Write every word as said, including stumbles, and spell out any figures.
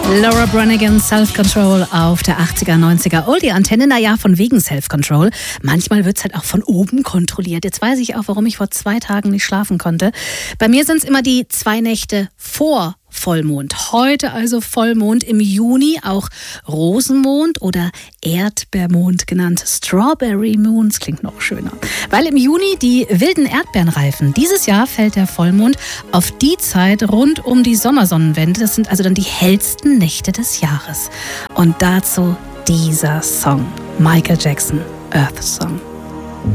Laura Branigan, Self-Control auf der achtziger, neunziger Oldie-Antenne. Naja, von wegen Self-Control. Manchmal wird es halt auch von oben kontrolliert. Jetzt weiß ich auch, warum ich vor zwei Tagen nicht schlafen konnte. Bei mir sind es immer die zwei Nächte vor Vollmond. Heute also Vollmond, im Juni auch Rosenmond oder Erdbeermond genannt. Strawberry Moon, das klingt noch schöner. Weil im Juni die wilden Erdbeeren reifen. Dieses Jahr fällt der Vollmond auf die Zeit rund um die Sommersonnenwende. Das sind also dann die hellsten Nächte des Jahres. Und dazu dieser Song. Michael Jackson, Earth Song.